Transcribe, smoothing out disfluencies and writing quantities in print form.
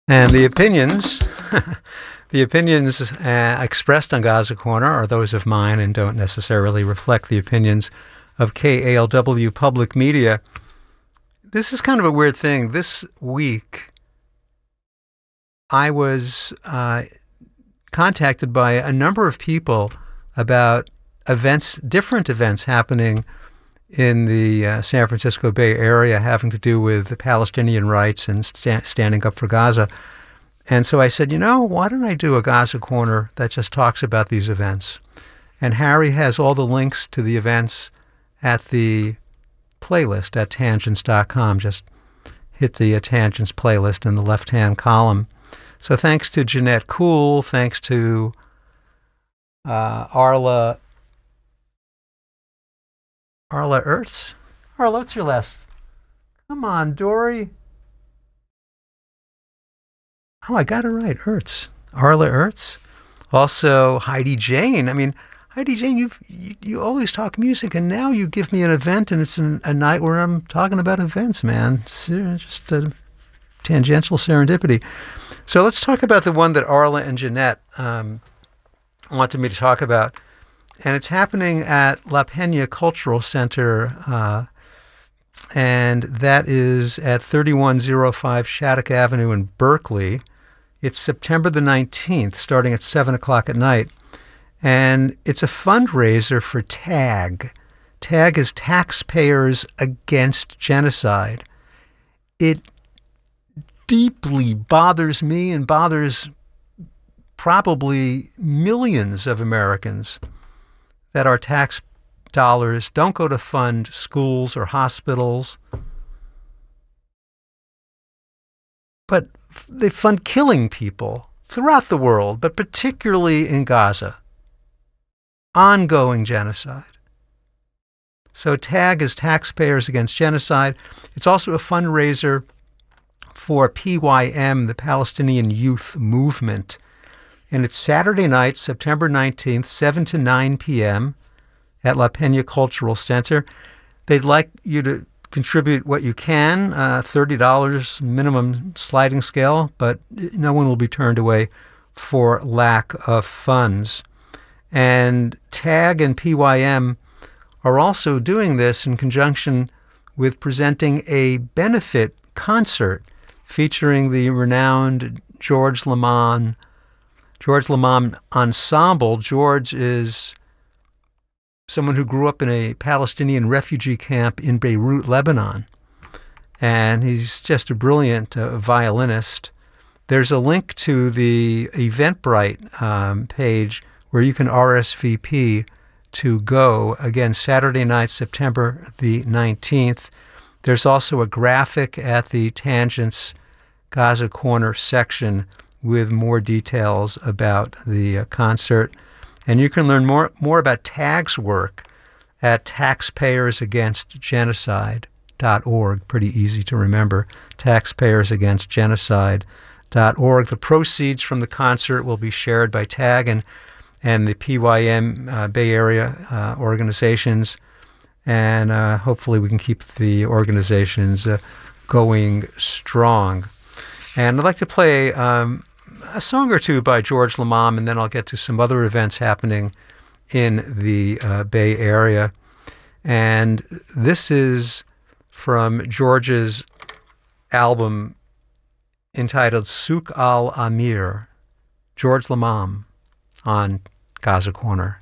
And the opinions, the opinions expressed on Gaza Corner are those of mine and don't necessarily reflect the opinions of KALW Public Media. This is kind of a weird thing. This week, I was contacted by a number of people about events, different events happening in the San Francisco Bay Area having to do with the Palestinian rights and standing up for Gaza. And so I said, why don't I do a Gaza Corner that just talks about these events? And Harry has all the links to the events at the playlist at tangents.com. Just hit the Tangents playlist in the left-hand column. So thanks to Jeanette Kuhl, thanks to Arla Ertz. Arla, what's your last? Come on, Dory. Oh, I got it right. Ertz. Arla Ertz. Also, Heidi Jane. I mean, Heidi Jane, you always talk music, and now you give me an event, and it's a night where I'm talking about events, man. It's just a tangential serendipity. So let's talk about the one that Arla and Jeanette wanted me to talk about. And it's happening at La Peña Cultural Center, and that is at 3105 Shattuck Avenue in Berkeley. It's September the 19th, starting at 7 o'clock at night. And it's a fundraiser for TAG. TAG is Taxpayers Against Genocide. It deeply bothers me and bothers probably millions of Americans that our tax dollars don't go to fund schools or hospitals, but they fund killing people throughout the world, but particularly in Gaza. Ongoing genocide. So TAG is Taxpayers Against Genocide. It's also a fundraiser for PYM, the Palestinian Youth Movement. And it's Saturday night, September 19th, 7 to 9 p.m. at La Peña Cultural Center. They'd like you to contribute what you can, $30 minimum sliding scale, but no one will be turned away for lack of funds. And TAG and PYM are also doing this in conjunction with presenting a benefit concert featuring the renowned George Laman Ensemble. George is someone who grew up in a Palestinian refugee camp in Beirut, Lebanon. And he's just a brilliant violinist. There's a link to the Eventbrite page where you can RSVP to go. Again, Saturday night, September the 19th. There's also a graphic at the Tangents Gaza Corner section with more details about the concert. And you can learn more about TAG's work at taxpayersagainstgenocide.org. Pretty easy to remember, taxpayersagainstgenocide.org. The proceeds from the concert will be shared by TAG and the PYM Bay Area organizations. And hopefully we can keep the organizations going strong. And I'd like to play a song or two by George Laman, and then I'll get to some other events happening in the Bay Area. And this is from George's album entitled Souk al Amir, George Laman on Gaza Corner.